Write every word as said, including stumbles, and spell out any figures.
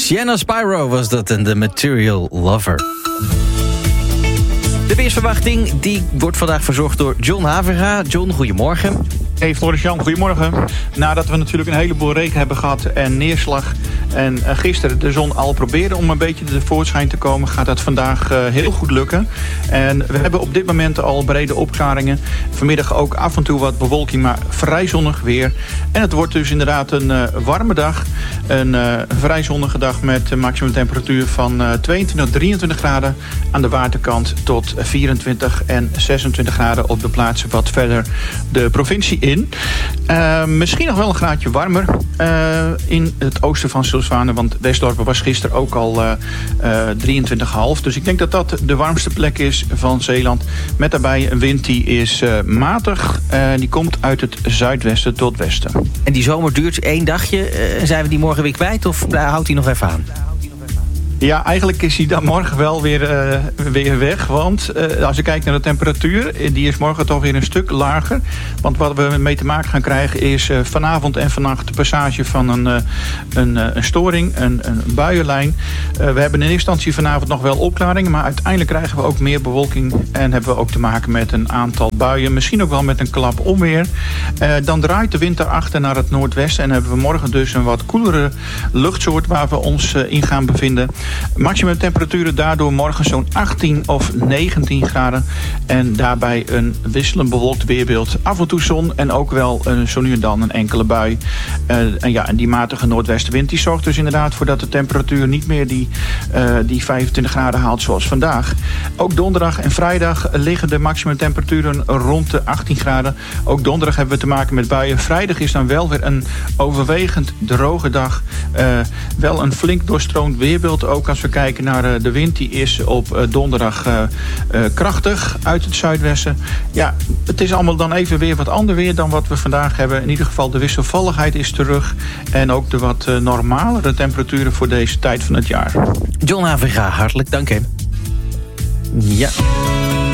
Sienna Spyro was dat en The Material Lover. De weersverwachting die wordt vandaag verzorgd door John Haverga. John, goedemorgen. Hey Floris-Jan, goedemorgen. Nadat we natuurlijk een heleboel regen hebben gehad en neerslag... en uh, gisteren de zon al probeerde om een beetje de voorschijn te komen... gaat dat vandaag uh, heel goed lukken. En we hebben op dit moment al brede opklaringen. Vanmiddag ook af en toe wat bewolking, maar vrij zonnig weer. En het wordt dus inderdaad een uh, warme dag. Een uh, vrij zonnige dag met een maximum temperatuur van uh, tweeëntwintig tot drieëntwintig graden... aan de waterkant tot vierentwintig en zesentwintig graden op de plaatsen wat verder de provincie in. Uh, misschien nog wel een graadje warmer uh, in het oosten van Silswane, want Westdorpen was gisteren ook al uh, uh, drieëntwintig komma vijf. Dus ik denk dat dat de warmste plek is van Zeeland. Met daarbij een wind die is uh, matig. Uh, die komt uit het zuidwesten tot westen. En die zomer duurt één dagje. Uh, zijn we die morgen weer kwijt of houdt hij nog even aan? Ja, eigenlijk is hij dan morgen wel weer, uh, weer weg. Want uh, als je kijkt naar de temperatuur, die is morgen toch weer een stuk lager. Want wat we mee te maken gaan krijgen is uh, vanavond en vannacht de passage van een, uh, een, uh, een storing, een, een buienlijn. Uh, we hebben in eerste instantie vanavond nog wel opklaringen, maar uiteindelijk krijgen we ook meer bewolking. En hebben we ook te maken met een aantal buien, misschien ook wel met een klap onweer. Uh, dan draait de wind daarachter naar het noordwesten en hebben we morgen dus een wat koelere luchtsoort waar we ons uh, in gaan bevinden. Maximum temperaturen daardoor morgen zo'n achttien of negentien graden. En daarbij een wisselend bewolkt weerbeeld. Af en toe zon en ook wel uh, zo nu en dan een enkele bui. Uh, en ja, en die matige noordwestenwind die zorgt dus inderdaad voor dat de temperatuur niet meer die, uh, die vijfentwintig graden haalt zoals vandaag. Ook donderdag en vrijdag liggen de maximum temperaturen rond de achttien graden. Ook donderdag hebben we te maken met buien. Vrijdag is dan wel weer een overwegend droge dag. Uh, wel een flink doorstroomd weerbeeld ook. Als we kijken naar de wind, die is op donderdag uh, uh, krachtig uit het zuidwesten. Ja, het is allemaal dan even weer wat ander weer dan wat we vandaag hebben. In ieder geval de wisselvalligheid is terug. En ook de wat uh, normalere temperaturen voor deze tijd van het jaar. John Haverga, hartelijk dank. Hè. Ja.